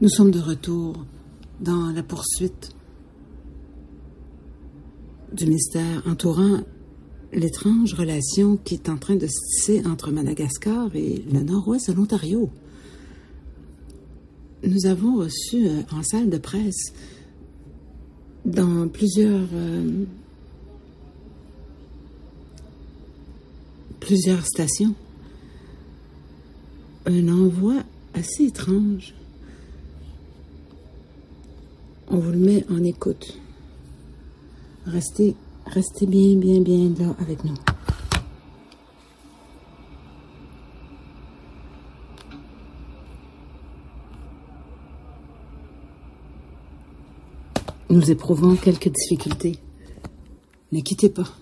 Nous sommes de retour dans la poursuite du mystère entourant l'étrange relation qui est en train de se tisser entre Madagascar et le nord-ouest de l'Ontario. Nous avons reçu en salle de presse dans plusieurs stations un envoi assez étrange. On vous le met en écoute. Restez bien là avec nous. Nous éprouvons quelques difficultés. Ne quittez pas.